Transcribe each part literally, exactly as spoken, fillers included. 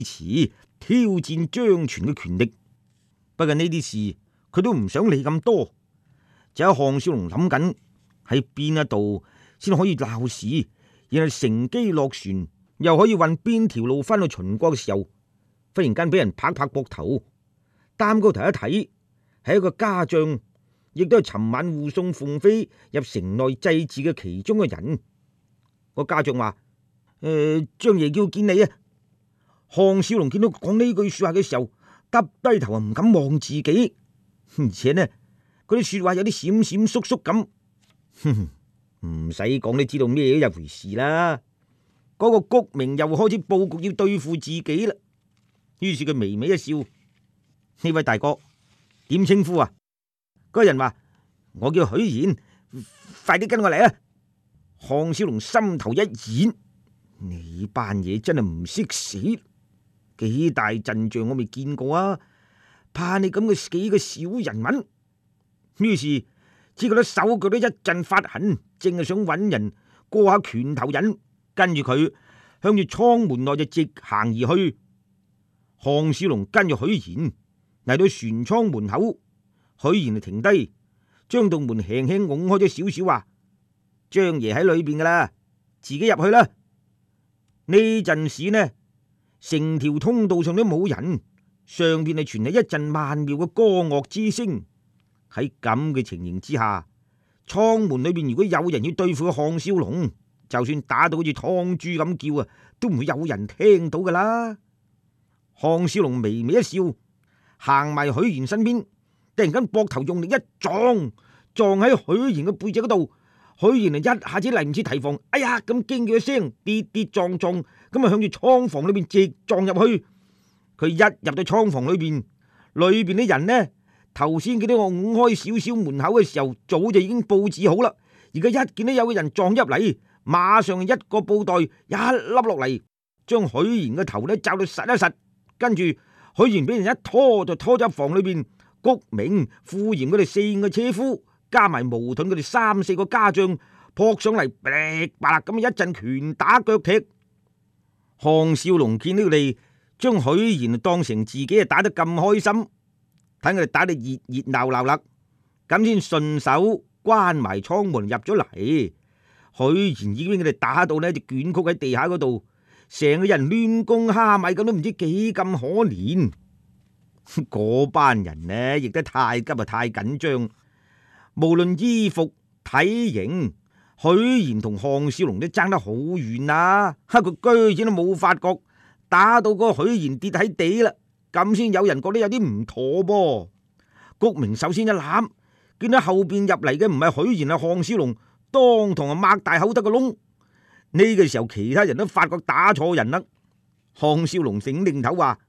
持挑戰張全嘅權力。不過呢啲事佢都唔想理咁多，就喺項少龍諗緊喺邊一度先可以鬧事，然後乘機落船，又可以運邊條路翻去秦國嘅時候，忽然間俾人拍拍膊頭，擔高頭一睇，係一個家將，亦都係尋晚護送鳳飛入城內祭祀嘅其中嘅人。個家將話：誒、呃，張爺叫見你啊！項少龍見到講呢句說話嘅時候，耷低頭啊，唔敢望自己，而且呢，嗰啲說話有啲閃閃縮縮咁。哼，唔使講，你知道咩一回事啦。嗰、那個谷明又開始布局要對付自己啦。於是佢微微一笑：呢位大哥點稱呼啊？嗰個人話：我叫許賢，快啲跟我嚟啊！項少龍心頭一演，你班嘢真係唔識死，幾大陣仗我未見過啊！怕你咁嘅幾個小人物。於是只覺得手腳都一陣發痕，正係想揾人過下拳頭癮，跟住佢向住倉門內就直行而去。項少龍跟住許賢嚟到船艙門口，許賢就停低，將道門輕輕拱開咗少少，話：張爺喺裏邊噶啦，自己入去啦。呢陣時呢，成條通道上都冇人，上邊係傳嚟一陣曼妙嘅歌樂之聲。喺咁嘅情形之下，倉門裏邊如果有人要對付項少龍，就算打到好似劏豬咁叫啊，都唔會有人聽到噶啦。項少龍微微一笑，行埋許賢身邊，突然間膊頭用力一撞，撞喺許賢嘅背脊嗰度。許賢啊一下子嚟唔切提防，哎呀咁驚叫一聲，跌跌撞撞咁啊向住倉房裏邊直撞入去。佢一入到倉房裏邊，裏邊啲人呢，頭先見到我拱開少少門口嘅時候，早就已經布置好啦。而家一見到有個人撞入嚟，馬上一個布袋一粒落嚟，將許賢嘅頭呢罩到實一實。跟住許賢俾人一拖就拖咗入房裏邊，谷明、傅炎佢哋四個車夫，加埋毛盾佢哋三四個家將撲上嚟，噼啪咁一陣拳打腳踢。項少龍見到佢哋將許賢當成自己啊打得咁開心，睇佢哋打得熱熱鬧鬧啦，咁先順手關埋倉門入咗嚟。許賢已經俾佢哋打到呢就捲曲喺地下嗰度，成個人亂公蝦米咁，都唔知幾咁可憐。嗰班人呢亦都太急啊，太緊張。無論衣服體型，許賢同項少龍都爭得好遠啊！哈，佢居然都冇發覺，打到個許賢跌喺地啦，咁先有人覺得有啲唔妥噃。谷明首先一攬，見到後邊入嚟嘅唔係許賢啊，項少龍當堂啊擘大口得個窿。呢個時候其他人都發覺打錯人啦。項少龍醒定頭話：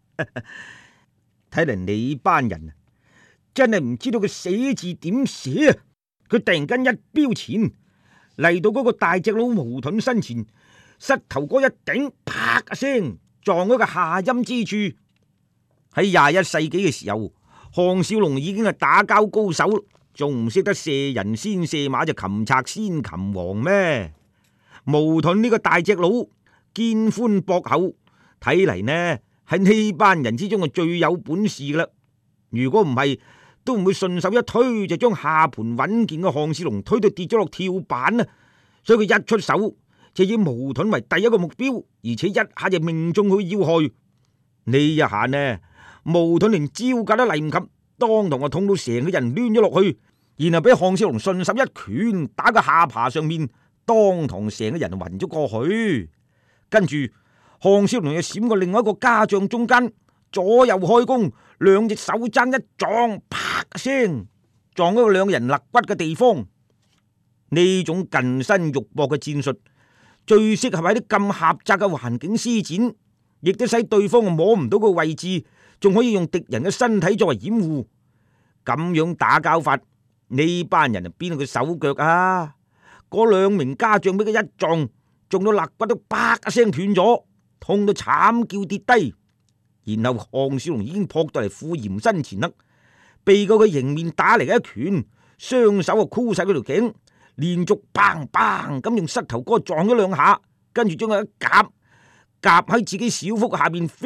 睇嚟你班人真係唔知道個死字點寫啊！佢突然間一飆前嚟到嗰個大隻佬毛盾身前，膝頭哥一頂，啪一聲撞咗個下陰之處。喺廿一世紀嘅時候，項少龍已經係打交高手，仲唔識得射人先射馬就擒賊先擒王咩？毛盾呢個大隻佬肩寬膊厚，睇嚟呢喺呢班人之中係最有本事噶啦。如果唔係，都唔會順手一推就將下盤穩健嘅項少龍推到跌咗落跳板啊！所以佢一出手就以毛盾為第一個目標，而且一下就命中佢要害。呢一下呢，毛盾連招架都嚟唔及，當堂就痛到成個人攣咗落去，然後俾項少龍順手一拳打個下巴上面，當堂成個人暈咗過去。跟住項少龍又閃過另外一個家將中間，左右開弓，兩隻手踭一撞，啪一聲撞咗兩個人肋骨嘅地方。呢種近身肉搏嘅戰術最適合喺啲咁狹窄嘅環境施展，亦都使對方摸唔到個位置，仲可以用敵人嘅身體作為掩護。咁樣打交法，呢班人啊邊度嘅手腳啊？嗰兩名家將俾佢一撞，撞到肋骨都啪一聲斷咗，痛到慘叫跌低。然後項少龍已經撲到嚟傅炎身前啦，避過佢迎面打嚟嘅一拳，雙手啊箍晒佢條頸，連續砰砰咁用膝頭哥撞咗兩下，跟住將佢一夾夾喺自己小腹下邊。